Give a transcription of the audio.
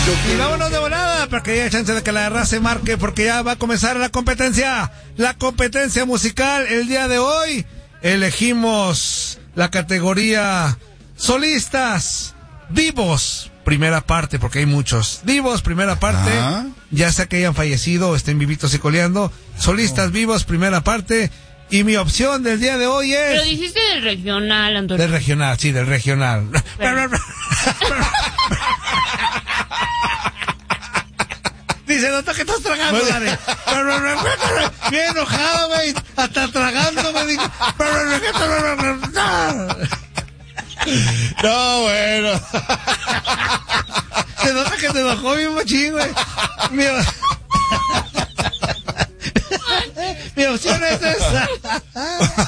Y vámonos de volada para que haya chance de que la raza se marque, porque ya va a comenzar la competencia musical. El día de hoy elegimos la categoría solistas vivos, primera parte, porque hay muchos vivos, primera parte, ya sea que hayan fallecido o estén vivitos y coleando. Solistas vivos, primera parte. Y mi opción del día de hoy es... Pero dijiste del regional, Antonio. Del regional, sí, del regional. Dice, nota que estás tragando, Dani. Bien enojado, güey. Hasta tragando, me dijo. No, bueno. Se nota que te enojó bien machín, güey. Mi opción es esa.